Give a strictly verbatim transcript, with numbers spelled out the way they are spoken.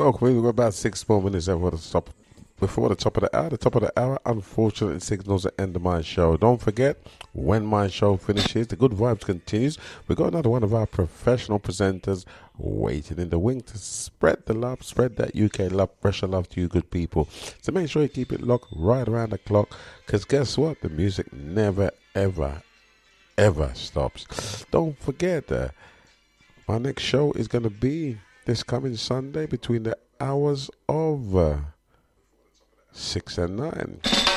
welcome. We've got about six more minutes before the top, before the top of the hour. The top of the hour, unfortunately, signals the end of my show. Don't forget, when my show finishes, the good vibes continues. We've got another one of our professional presenters waiting in the wing to spread the love, spread that U K love, pressure love to you good people. So make sure you keep it locked right around the clock, because guess what? The music never, ever, ever stops. Don't forget, uh, my next show is going to be this coming Sunday between the hours of uh, six and nine.